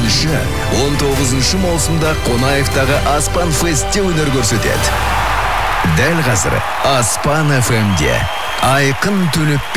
8-19 маусымда Қонаевтағы Аспан Фестте өнер көрсетеді. Дәл қазір Аспан FM-де Айқын Төлепбек